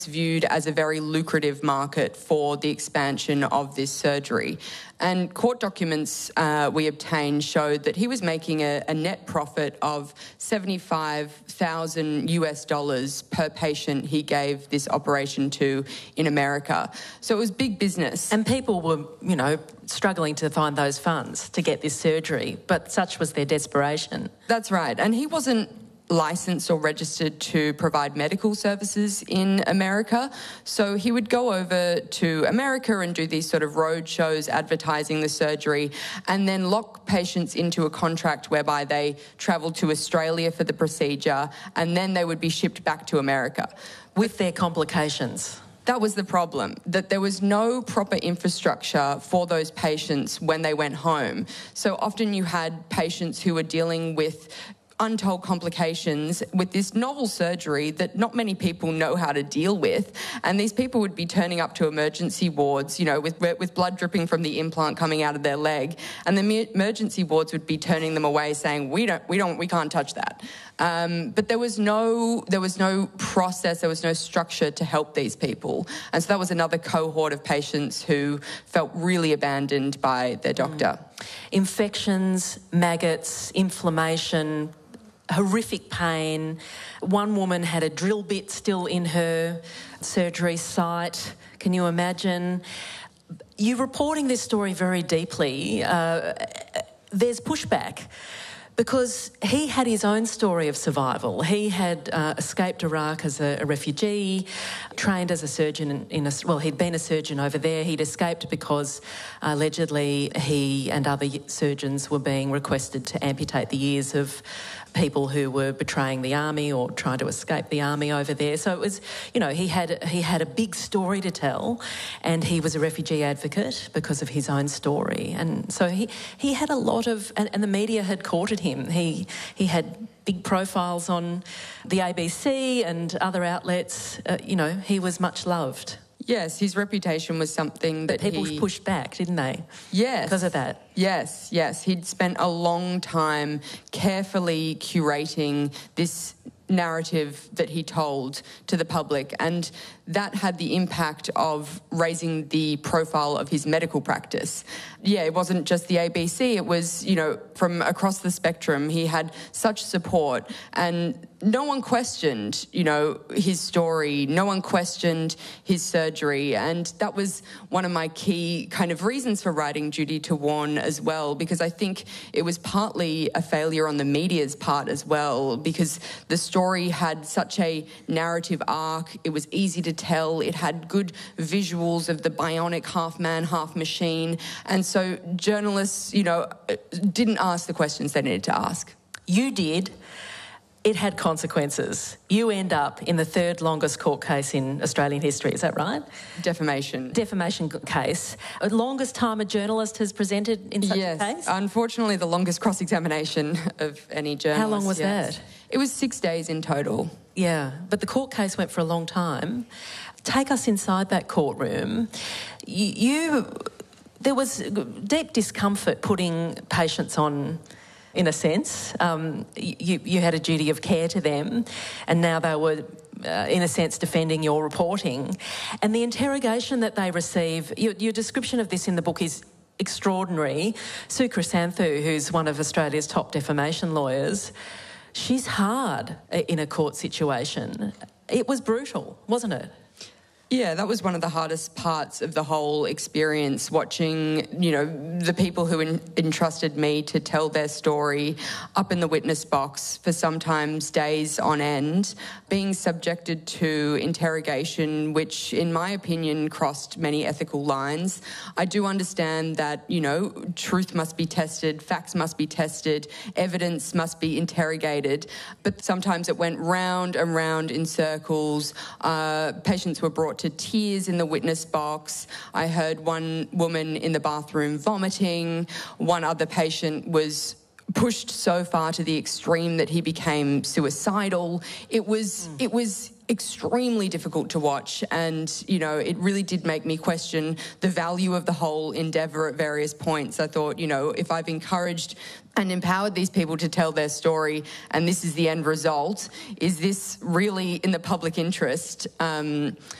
viewed as a very lucrative market for the expansion of this surgery. And court documents we obtained showed that he was making a net profit of $75,000 per patient he gave this operation to in America. So it was big business. And people were, struggling to find those funds to get this surgery, but such was their desperation. That's right. And he wasn't licensed or registered to provide medical services in America. So he would go over to America and do these sort of road shows advertising the surgery, and then lock patients into a contract whereby they travelled to Australia for the procedure, and then they would be shipped back to America. With their complications. That was the problem, that there was no proper infrastructure for those patients when they went home. So often you had patients who were dealing with untold complications with this novel surgery that not many people know how to deal with, and these people would be turning up to emergency wards, with blood dripping from the implant coming out of their leg, and the emergency wards would be turning them away, saying we can't touch that. But there was no process, there was no structure to help these people, and so that was another cohort of patients who felt really abandoned by their doctor. Infections, maggots, inflammation, horrific pain. One woman had a drill bit still in her surgery site. Can you imagine? You're reporting this story very deeply. There's pushback because he had his own story of survival. He had escaped Iraq as a refugee, trained as a surgeon he'd been a surgeon over there. He'd escaped because allegedly he and other surgeons were being requested to amputate the ears of people who were betraying the army or trying to escape the army over there. So it was, he had a big story to tell, and he was a refugee advocate because of his own story. And so he had a lot of, and the media had courted him. He had big profiles on the ABC and other outlets. He was much loved. Yes, his reputation was something that people pushed back, didn't they? Yes. Because of that. Yes. He'd spent a long time carefully curating this narrative that he told to the public, and that had the impact of raising the profile of his medical practice. Yeah, it wasn't just the ABC, it was, from across the spectrum. He had such support, and no one questioned, his story, no one questioned his surgery, and that was one of my key kind of reasons for writing Duty to Warn as well, because I think it was partly a failure on the media's part as well, because the story had such a narrative arc, it was easy to tell, it had good visuals of the bionic half man, half machine, and so journalists, didn't ask the questions they needed to ask. You did. It had consequences. You end up in the third longest court case in Australian history, is that right? Defamation case. The longest time a journalist has presented in such a case? Yes, unfortunately the longest cross-examination of any journalist. How long was that? It was 6 days in total. Yeah, but the court case went for a long time. Take us inside that courtroom. There was deep discomfort putting patients on, in a sense. You had a duty of care to them, and now they were, in a sense, defending your reporting. And the interrogation that they receive, your description of this in the book is extraordinary. Sue Chrysanthu, who's one of Australia's top defamation lawyers, she's hard in a court situation. It was brutal, wasn't it? Yeah, that was one of the hardest parts of the whole experience, watching, the people who entrusted me to tell their story up in the witness box for sometimes days on end, being subjected to interrogation, which, in my opinion, crossed many ethical lines. I do understand that, truth must be tested, facts must be tested, evidence must be interrogated, but sometimes it went round and round in circles. Patients were brought to tears in the witness box. I heard one woman in the bathroom vomiting. One other patient was pushed so far to the extreme that he became suicidal. It was extremely difficult to watch, and it really did make me question the value of the whole endeavour at various points. I thought, if I've encouraged and empowered these people to tell their story, and this is the end result, is this really in the public interest?